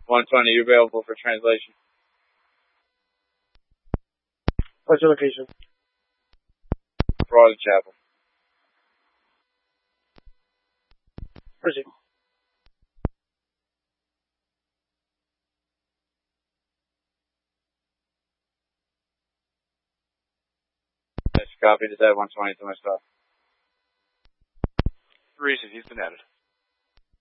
120, you're available for translation. What's your location? Broad Chapel. Proceed. Nice copy. Just add 120 to my stuff. Reason, he's been added.